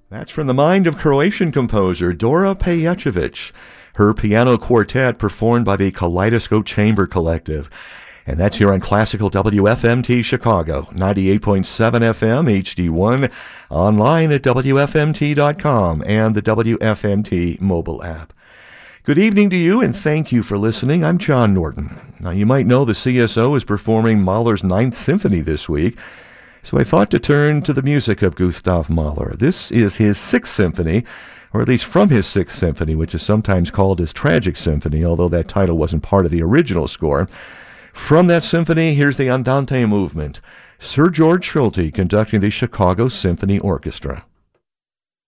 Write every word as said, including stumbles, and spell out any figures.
That's from the mind of Croatian composer Dora Pejacevic. Her piano quartet performed by the Kaleidoscope Chamber Collective. And that's here on Classical W F M T Chicago, ninety-eight point seven F M H D one, online at W F M T dot com and the W F M T mobile app. Good evening to you, and thank you for listening. I'm John Norton. Now, you might know the C S O is performing Mahler's Ninth Symphony this week, so I thought to turn to the music of Gustav Mahler. This is his Sixth Symphony, or at least from his Sixth Symphony, which is sometimes called his Tragic Symphony, although that title wasn't part of the original score. From that symphony, here's the Andante movement. Sir George Solti conducting the Chicago Symphony Orchestra.